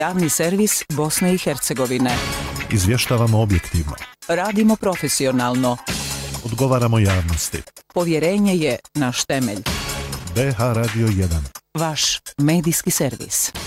Javni servis Bosne i Hercegovine. Izvještavamo objektivno. Radimo profesionalno. Odgovaramo javnosti. Povjerenje je naš temelj. BH Radio 1. Vaš medijski servis.